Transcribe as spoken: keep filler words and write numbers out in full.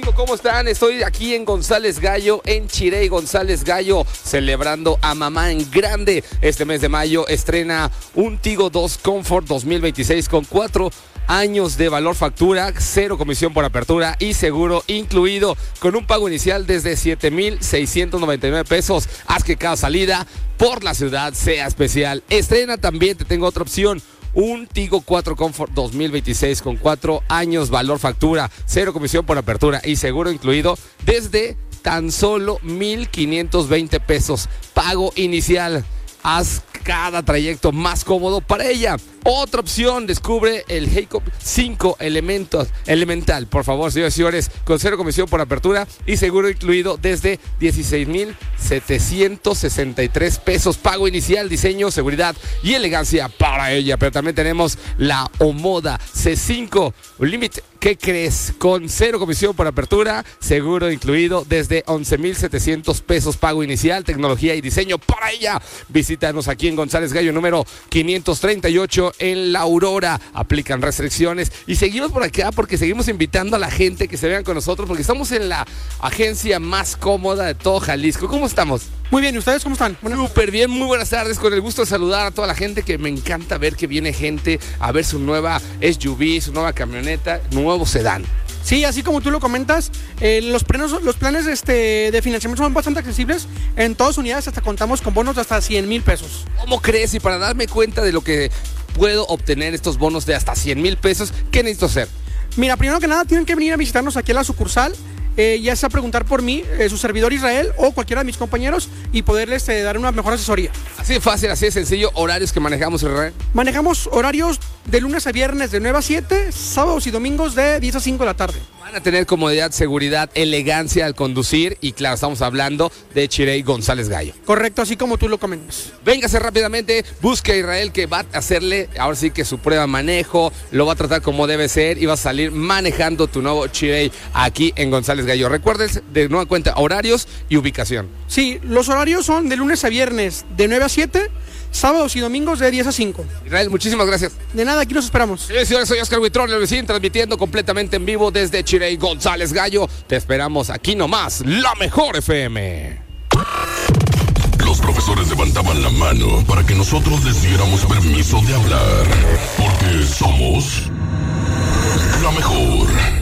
¿Cómo están? Estoy aquí en González Gallo, en Chirey González Gallo, celebrando a mamá en grande. Este mes de mayo estrena un Tigo dos Comfort dos mil veintiséis con cuatro años de valor factura, cero comisión por apertura y seguro incluido, con un pago inicial desde siete mil seiscientos noventa y nueve pesos. Haz que cada salida por la ciudad sea especial. Estrena también, te tengo otra opción, un Tigo cuatro Comfort dos mil veintiséis con cuatro años valor factura, cero comisión por apertura y seguro incluido desde tan solo mil quinientos veinte pesos. Pago inicial. Haz cada trayecto más cómodo para ella. Otra opción, descubre el Jacob cinco Elementos, Elemental, por favor, señores y señores, con cero comisión por apertura y seguro incluido desde dieciséis mil setecientos sesenta y tres pesos. Pago inicial, diseño, seguridad y elegancia para ella. Pero también tenemos la Omoda C cinco Limit. ¿Qué crees? Con cero comisión por apertura, seguro incluido desde once mil setecientos pesos. Pago inicial, tecnología y diseño para ella. Visítanos aquí en González Gallo, número quinientos treinta y ocho, en La Aurora. Aplican restricciones y seguimos por acá porque seguimos invitando a la gente que se vean con nosotros porque estamos en la agencia más cómoda de todo Jalisco. ¿Cómo estamos? Muy bien, ¿y ustedes cómo están? Súper bien, muy buenas tardes, con el gusto de saludar a toda la gente, que me encanta ver que viene gente a ver su nueva S U V, su nueva camioneta, nuevo sedán. Sí, así como tú lo comentas, eh, los, planes, los planes este, de financiamiento son bastante accesibles. En todas unidades hasta contamos con bonos de hasta cien mil pesos. ¿Cómo crees? Y para darme cuenta de lo que puedo obtener estos bonos de hasta cien mil pesos, ¿qué necesito hacer? Mira, primero que nada tienen que venir a visitarnos aquí a la sucursal. Eh, ya sea preguntar por mí, eh, su servidor Israel o cualquiera de mis compañeros y poderles eh, dar una mejor asesoría. Así de fácil, así de sencillo. ¿Horarios que manejamos, Israel? Manejamos horarios de lunes a viernes de nueve a siete, sábados y domingos de diez a cinco de la tarde. Van a tener comodidad, seguridad, elegancia al conducir y claro, estamos hablando de Chirey González Gallo. Correcto, así como tú lo comentas. Véngase rápidamente, busque a Israel, que va a hacerle ahora sí que su prueba de manejo, lo va a tratar como debe ser y va a salir manejando tu nuevo Chirey aquí en González Gallo. Recuerden de nueva cuenta horarios y ubicación. Sí, los horarios son de lunes a viernes de nueve a siete, sábados y domingos de diez a cinco. Israel, muchísimas gracias. De nada, aquí nos esperamos. Señores y señores, soy Oscar Huitrón, el vecino, transmitiendo completamente en vivo desde Chirey González Gallo. Te esperamos aquí nomás, la mejor F M. Los profesores levantaban la mano para que nosotros les diéramos permiso de hablar, porque somos la mejor.